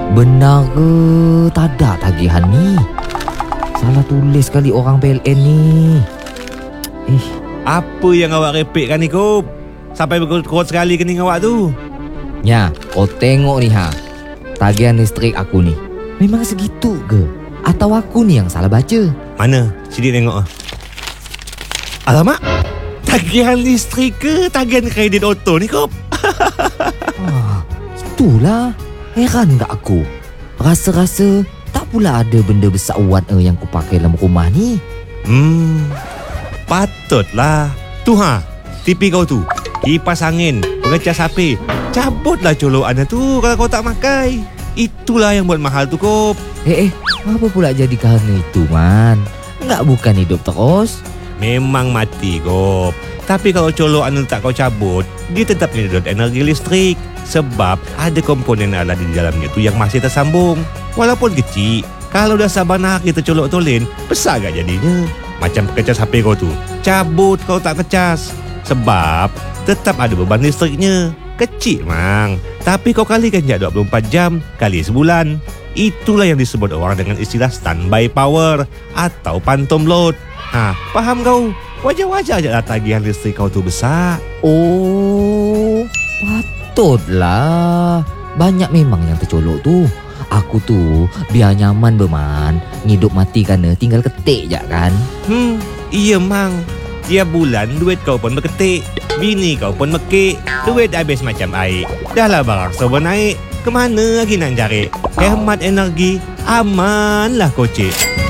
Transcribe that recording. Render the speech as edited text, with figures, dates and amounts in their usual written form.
Benar ke tak ada tagihan ni? Salah tulis kali orang PLN ni. Apa yang awak repekkan ni, Kop? Sampai berkerut sekali kening awak tu. Ya, kau tengok ni tagihan listrik aku ni. Memang segitu ke? Atau aku ni yang salah baca? Mana? Sini tengok. Alamak, tagihan listrik ke tagihan kredit auto ni, Kop? Itulah. Heran tak aku? Rasa-rasa tak pula ada benda besar warna yang ku pakai dalam rumah ni. Patutlah. Tu TV kau tu, kipas angin, pengecas HP, cabutlah colokan tu kalau kau tak pakai. Itulah yang buat mahal tu, Kop. Apa pula jadi kerana itu, Man? Enggak bukan hidup terus. Memang mati, Kop. Tapi kalau colokan tak kau cabut, dia tetap menyedot energi listrik. Sebab ada komponen alat di dalamnya tu yang masih tersambung. Walaupun kecil, kalau dah sabar nak kita colok tolin, besar gak jadinya? Macam pengecas HP kau tu, cabut kau tak kecas. Sebab tetap ada beban listriknya. Kecil mang, tapi kau kalikan je 24 jam kali sebulan. Itulah yang disebut orang dengan istilah standby power atau phantom load. Faham kau? Wajar-wajar je lah tagihan listrik kau tu besar. Oh, patutlah. Banyak memang yang tercolok tu. Aku tu biar nyaman berman, ngidup mati kerana tinggal ketik je kan. Iya mang. Tiap bulan duit kau pun berketik, bini kau pun mekik, duit habis macam air. Dah lah barang serba naik, kemana lagi nak cari? Hemat energi, amanlah kocik.